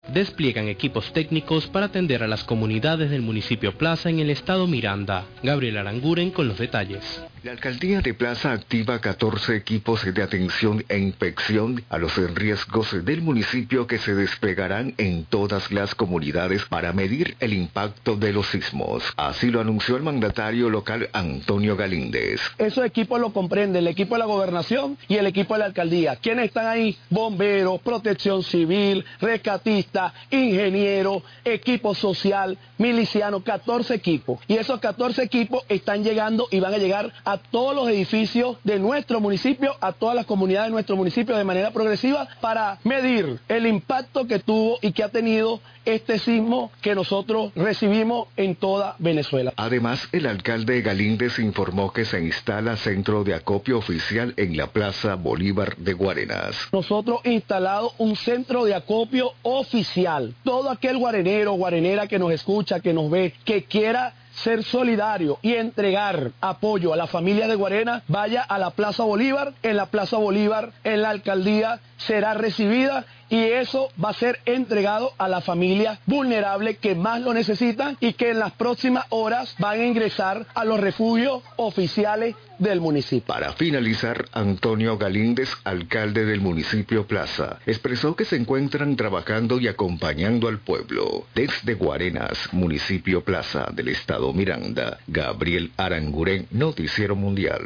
despliegan equipos técnicos para atender a las comunidades del municipio Plaza en el estado Miranda. Gabriel Aranguren con los detalles. La alcaldía de Plaza activa 14 equipos de atención e inspección a los riesgos del municipio que se desplegarán en todas las comunidades para medir el impacto de los sismos. Así lo anunció el mandatario local Antonio Galíndez. Esos equipos lo comprenden el equipo de la gobernación y el equipo de la alcaldía. ¿Quiénes están ahí? Bomberos, protección civil, rescatistas, ingenieros, equipo social, miliciano, 14 equipos. Y esos 14 equipos están llegando y van a llegar a todos los edificios de nuestro municipio, a todas las comunidades de nuestro municipio de manera progresiva para medir el impacto que tuvo y que ha tenido este sismo que nosotros recibimos en toda Venezuela. Además, el alcalde Galíndez informó que se instala centro de acopio oficial en la Plaza Bolívar de Guarenas. Nosotros instalado un centro de acopio oficial. Todo aquel guarenero, guarenera que nos escucha, que nos ve, que quiera ser solidario y entregar apoyo a la familia de Guarena, vaya a la Plaza Bolívar. En la Plaza Bolívar, en la alcaldía, será recibida y eso va a ser entregado a la familia vulnerable que más lo necesitan y que en las próximas horas van a ingresar a los refugios oficiales del municipio. Para finalizar, Antonio Galíndez, alcalde del municipio Plaza, expresó que se encuentran trabajando y acompañando al pueblo. Desde Guarenas, municipio Plaza del estado Miranda, Gabriel Aranguren, Noticiero Mundial.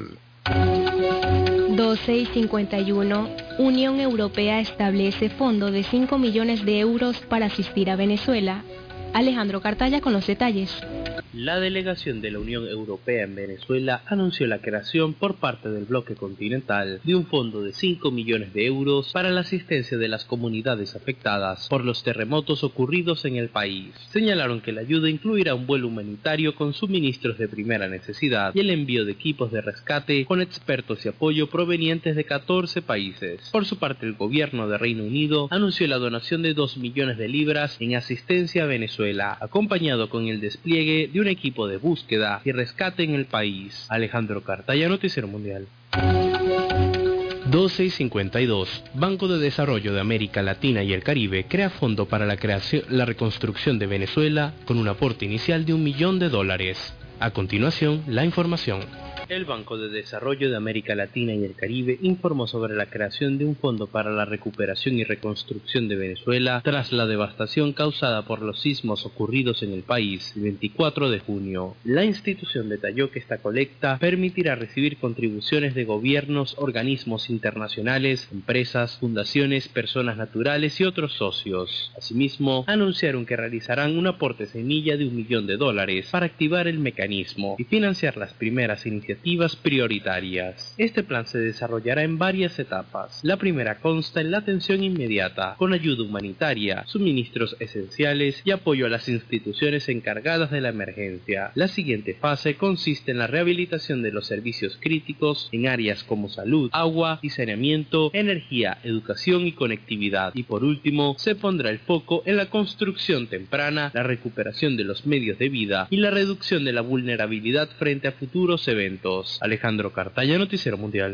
12:51. Unión Europea establece fondo de 5 millones de euros para asistir a Venezuela. Alejandro Cartaya con los detalles. La delegación de la Unión Europea en Venezuela anunció la creación por parte del bloque continental de un fondo de 5 millones de euros para la asistencia de las comunidades afectadas por los terremotos ocurridos en el país. Señalaron que la ayuda incluirá un vuelo humanitario con suministros de primera necesidad y el envío de equipos de rescate con expertos y apoyo provenientes de 14 países. Por su parte, el gobierno de Reino Unido anunció la donación de 2 millones de libras en asistencia a Venezuela, acompañado con el despliegue de un equipo de búsqueda y rescate en el país. Alejandro Cartaya, Noticiero Mundial. 12:52. Banco de Desarrollo de América Latina y el Caribe crea fondo para la reconstrucción de Venezuela con un aporte inicial de $1 millón. A continuación, la información. El Banco de Desarrollo de América Latina y el Caribe informó sobre la creación de un fondo para la recuperación y reconstrucción de Venezuela tras la devastación causada por los sismos ocurridos en el país el 24 de junio. La institución detalló que esta colecta permitirá recibir contribuciones de gobiernos, organismos internacionales, empresas, fundaciones, personas naturales y otros socios. Asimismo, anunciaron que realizarán un aporte semilla de $1 millón para activar el mecanismo y financiar las primeras iniciativas prioritarias. Este plan se desarrollará en varias etapas. La primera consta en la atención inmediata, con ayuda humanitaria, suministros esenciales y apoyo a las instituciones encargadas de la emergencia. La siguiente fase consiste en la rehabilitación de los servicios críticos en áreas como salud, agua y saneamiento, energía, educación y conectividad. Y por último, se pondrá el foco en la construcción temprana, la recuperación de los medios de vida y la reducción de la vulnerabilidad frente a futuros eventos. Alejandro Cartaya, Noticiero Mundial.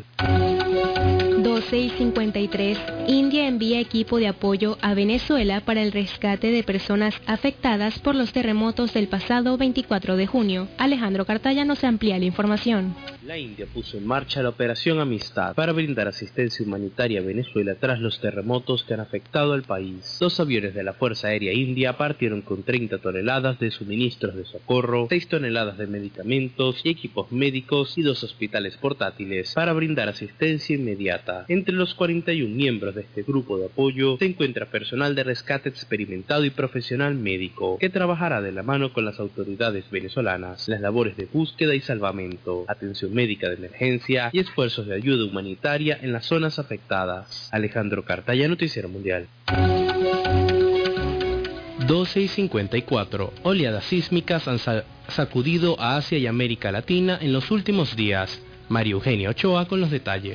12:53. India envía equipo de apoyo a Venezuela para el rescate de personas afectadas por los terremotos del pasado 24 de junio. Alejandro Cartaya nos amplía la información. La India puso en marcha la Operación Amistad para brindar asistencia humanitaria a Venezuela tras los terremotos que han afectado al país. 2 aviones de la Fuerza Aérea India partieron con 30 toneladas de suministros de socorro, 6 toneladas de medicamentos y equipos médicos y 2 hospitales portátiles para brindar asistencia inmediata. Entre los 41 miembros de este grupo de apoyo se encuentra personal de rescate experimentado y profesional médico, que trabajará de la mano con las autoridades venezolanas, las labores de búsqueda y salvamento, atención médica de emergencia y esfuerzos de ayuda humanitaria en las zonas afectadas. Alejandro Cartaya, Noticiero Mundial. 12:54. Oleadas sísmicas han sacudido a Asia y América Latina en los últimos días. María Eugenia Ochoa con los detalles.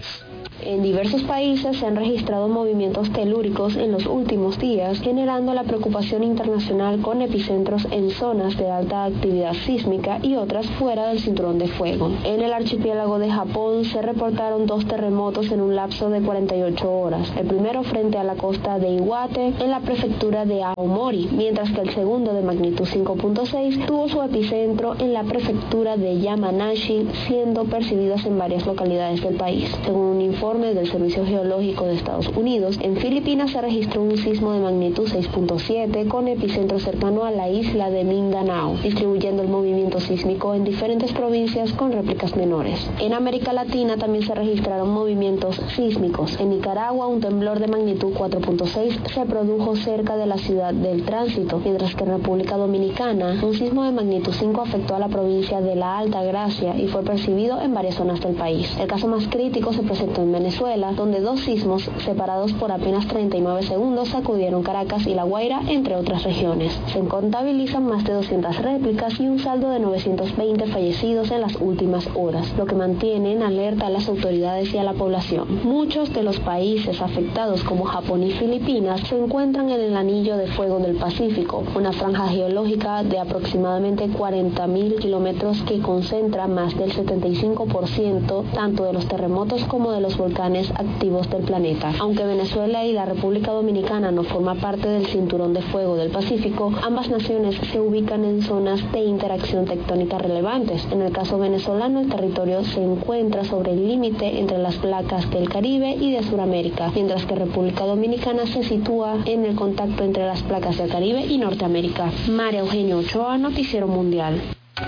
En diversos países se han registrado movimientos telúricos en los últimos días, generando la preocupación internacional con epicentros en zonas de alta actividad sísmica y otras fuera del cinturón de fuego. En el archipiélago de Japón se reportaron 2 terremotos en un lapso de 48 horas. El primero frente a la costa de Iwate, en la prefectura de Aomori, mientras que el segundo, de magnitud 5.6, tuvo su epicentro en la prefectura de Yamanashi, siendo percibidas en varias localidades del país. Según un informe del Servicio Geológico de Estados Unidos, en Filipinas se registró un sismo de magnitud 6.7 con epicentro cercano a la isla de Mindanao, distribuyendo el movimiento sísmico en diferentes provincias con réplicas menores. En América Latina también se registraron movimientos sísmicos. En Nicaragua, un temblor de magnitud 4.6 se produjo cerca de la ciudad del Tránsito, mientras que en República Dominicana, un sismo de magnitud 5 afectó a la provincia de La Alta Gracia y fue percibido en varias zonas del país. El caso más crítico se presentó en Venezuela, donde 2 sismos separados por apenas 39 segundos sacudieron Caracas y La Guaira, entre otras regiones. Se contabilizan más de 200 réplicas y un saldo de 920 fallecidos en las últimas horas, lo que mantiene en alerta a las autoridades y a la población. Muchos de los países afectados, como Japón y Filipinas, se encuentran en el anillo de fuego del Pacífico, una franja geológica de aproximadamente 40.000 kilómetros que concentra más del 75% tanto de los terremotos como de los volcanes activos del planeta. Aunque Venezuela y la República Dominicana no forman parte del cinturón de fuego del Pacífico, ambas naciones se ubican en zonas de interacción tectónica relevantes. En el caso venezolano, el territorio se encuentra sobre el límite entre las placas del Caribe y de Sudamérica, mientras que República Dominicana se sitúa en el contacto entre las placas del Caribe y Norteamérica. María Eugenia Ochoa, Noticiero Mundial.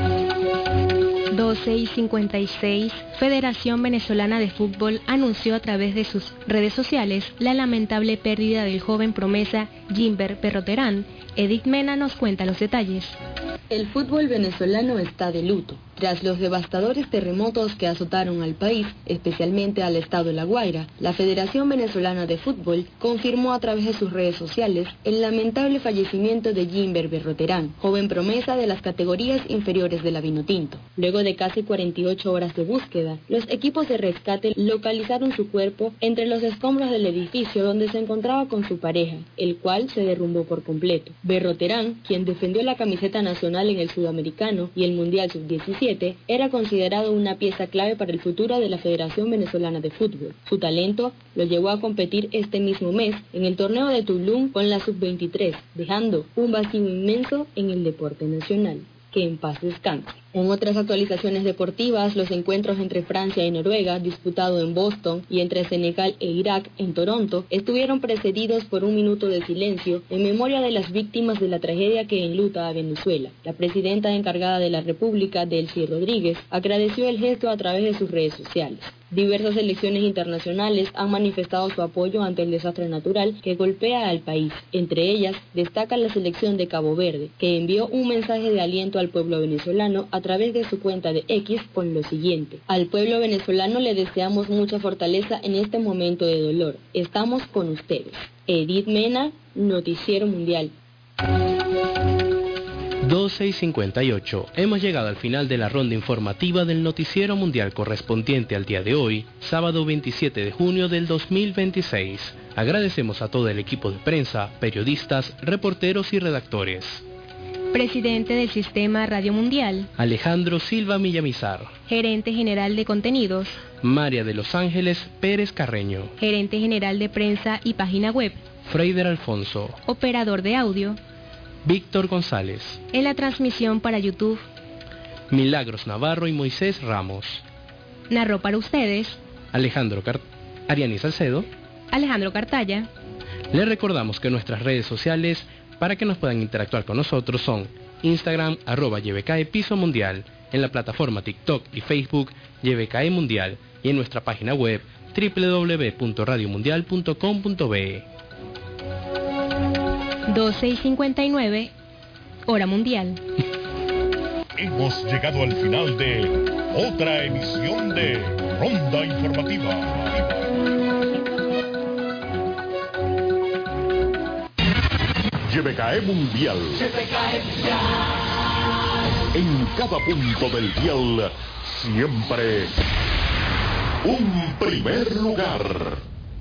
12:56, Federación Venezolana de Fútbol anunció a través de sus redes sociales la lamentable pérdida del joven promesa Gimber Berroterán. Edith Mena nos cuenta los detalles. El fútbol venezolano está de luto. Tras los devastadores terremotos que azotaron al país, especialmente al estado de La Guaira, la Federación Venezolana de Fútbol confirmó a través de sus redes sociales el lamentable fallecimiento de Gimber Berroterán, joven promesa de las categorías inferiores de la Vinotinto. Luego de casi 48 horas de búsqueda, los equipos de rescate localizaron su cuerpo entre los escombros del edificio donde se encontraba con su pareja, el cual se derrumbó por completo. Berroterán, quien defendió la camiseta nacional en el Sudamericano y el Mundial Sub-17, era considerado una pieza clave para el futuro de la Federación Venezolana de Fútbol. Su talento lo llevó a competir este mismo mes en el torneo de Tulum con la Sub-23, dejando un vacío inmenso en el deporte nacional. Que en paz descanse. En otras actualizaciones deportivas, los encuentros entre Francia y Noruega, disputado en Boston, y entre Senegal e Irak, en Toronto, estuvieron precedidos por un minuto de silencio en memoria de las víctimas de la tragedia que enluta a Venezuela. La presidenta encargada de la República, Delcy Rodríguez, agradeció el gesto a través de sus redes sociales. Diversas selecciones internacionales han manifestado su apoyo ante el desastre natural que golpea al país. Entre ellas, destaca la selección de Cabo Verde, que envió un mensaje de aliento al pueblo venezolano a través de su cuenta de X con lo siguiente: al pueblo venezolano le deseamos mucha fortaleza en este momento de dolor. Estamos con ustedes. Edith Mena, Noticiero Mundial. 12:58. Hemos llegado al final de la ronda informativa del Noticiero Mundial correspondiente al día de hoy, sábado 27 de junio del 2026. Agradecemos a todo el equipo de prensa, periodistas, reporteros y redactores. Presidente del Sistema Radio Mundial, Alejandro Silva Millamizar. Gerente General de Contenidos, María de los Ángeles Pérez Carreño. Gerente General de Prensa y Página Web, Freider Alfonso. Operador de Audio, Víctor González. En la transmisión para YouTube, Milagros Navarro y Moisés Ramos. Narró para ustedes Ariani Salcedo. Alejandro Cartaya. Les recordamos que nuestras redes sociales para que nos puedan interactuar con nosotros son Instagram @YBKE Piso Mundial, en la plataforma TikTok y Facebook YBKE Mundial y en nuestra página web www.radiomundial.com.be. 12:59, Hora Mundial. Hemos llegado al final de otra emisión de Ronda Informativa. YBKE Mundial. En cada punto del dial, siempre un primer lugar.